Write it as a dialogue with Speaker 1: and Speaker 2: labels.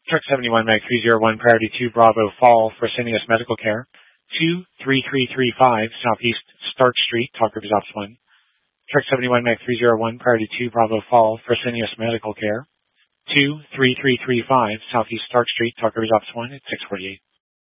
Speaker 1: Truck 71 Mag 301, priority 2 Bravo Fall for sending us medical care. 23335 Southeast Stark Street, Talk Rivers Ops 1. Truck 71 Mag 301, priority 2 Bravo Fall for sending us medical care. 23335 Southeast Stark Street, Talk Rivers Ops 1 at 648.